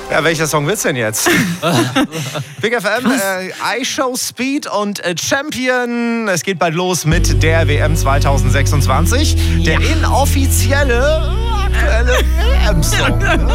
Ja, welcher Song wird's denn jetzt? Big FM, iShow Speed und Champion. Es geht bald los mit der WM 2026. Der inoffizielle, aktuelle WM-Song.